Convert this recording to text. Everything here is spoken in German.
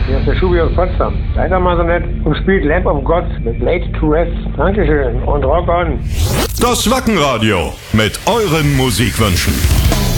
Hier ist der Schubi aus Potsdam. Seid doch mal so nett und spielt Lamp of God mit Laid to Rest. Dankeschön und rock on. Das Wackenradio mit euren Musikwünschen.